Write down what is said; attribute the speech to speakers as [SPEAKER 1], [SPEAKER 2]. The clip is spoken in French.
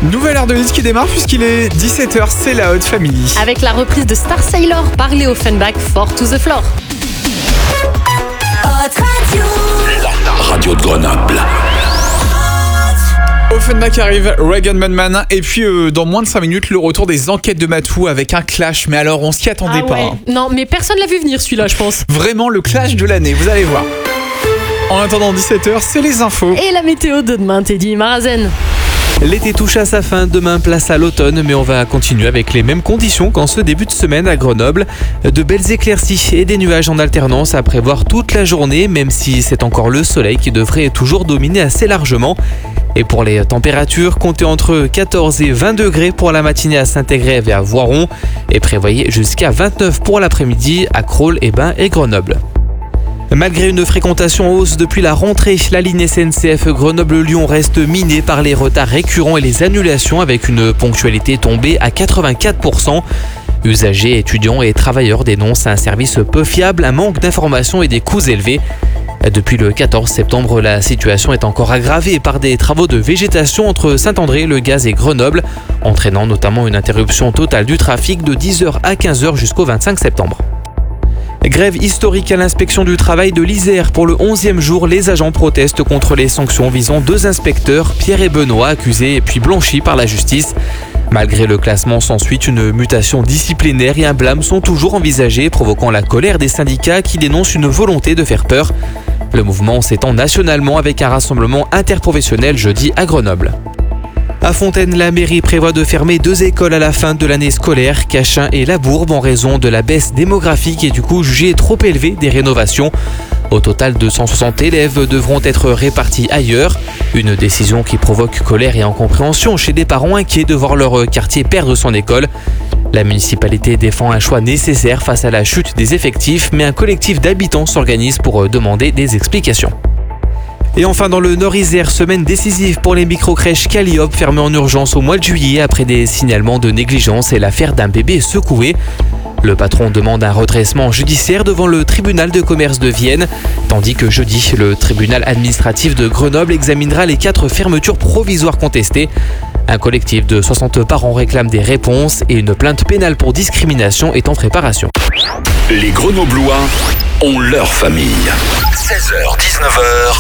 [SPEAKER 1] Nouvelle heure de hit qui démarre puisqu'il est 17h, c'est la Hot Family.
[SPEAKER 2] Avec la reprise de Star Sailor par Léo Offenbach, Four to the Floor.
[SPEAKER 3] Hot Radio.
[SPEAKER 4] La radio de Grenoble.
[SPEAKER 1] Offenbach arrive, Reagan Man. Et puis dans moins de 5 minutes, le retour des enquêtes de Matou avec un clash. Mais alors, on s'y attendait pas. Hein.
[SPEAKER 2] Non, mais personne l'a vu venir celui-là, je pense.
[SPEAKER 1] Vraiment le clash de l'année, vous allez voir. En attendant 17h, c'est les infos.
[SPEAKER 2] Et la météo de demain, Teddy Marazen.
[SPEAKER 5] L'été touche à sa fin, demain place à l'automne, mais on va continuer avec les mêmes conditions qu'en ce début de semaine à Grenoble. De belles éclaircies et des nuages en alternance à prévoir toute la journée, même si c'est encore le soleil qui devrait toujours dominer assez largement. Et pour les températures, comptez entre 14 et 20 degrés pour la matinée à Saint-Égrève et à Voiron, et prévoyez jusqu'à 29 pour l'après-midi à Crolles, Bains et Grenoble. Malgré une fréquentation en hausse depuis la rentrée, la ligne SNCF Grenoble-Lyon reste minée par les retards récurrents et les annulations avec une ponctualité tombée à 84%. Usagers, étudiants et travailleurs dénoncent un service peu fiable, un manque d'informations et des coûts élevés. Depuis le 14 septembre, la situation est encore aggravée par des travaux de végétation entre Saint-André, Le Gaz et Grenoble, entraînant notamment une interruption totale du trafic de 10h à 15h jusqu'au 25 septembre. Grève historique à l'inspection du travail de l'Isère. Pour le 11e jour, les agents protestent contre les sanctions visant 2 inspecteurs, Pierre et Benoît, accusés et puis blanchis par la justice. Malgré le classement, s'ensuit une mutation disciplinaire et un blâme sont toujours envisagés, provoquant la colère des syndicats qui dénoncent une volonté de faire peur. Le mouvement s'étend nationalement avec un rassemblement interprofessionnel jeudi à Grenoble. À Fontaine, la mairie prévoit de fermer 2 écoles à la fin de l'année scolaire, Cachin et Labourbe, en raison de la baisse démographique et du coût jugé trop élevé des rénovations. Au total, 260 élèves devront être répartis ailleurs. Une décision qui provoque colère et incompréhension chez des parents inquiets de voir leur quartier perdre son école. La municipalité défend un choix nécessaire face à la chute des effectifs, mais un collectif d'habitants s'organise pour demander des explications. Et enfin dans le Nord-Isère, semaine décisive pour les micro-crèches Calliope fermées en urgence au mois de juillet après des signalements de négligence et l'affaire d'un bébé secoué. Le patron demande un redressement judiciaire devant le tribunal de commerce de Vienne, tandis que jeudi, le tribunal administratif de Grenoble examinera les 4 fermetures provisoires contestées. Un collectif de 60 parents réclame des réponses et une plainte pénale pour discrimination est en préparation.
[SPEAKER 4] Les Grenoblois ont leur famille. 16h-19h,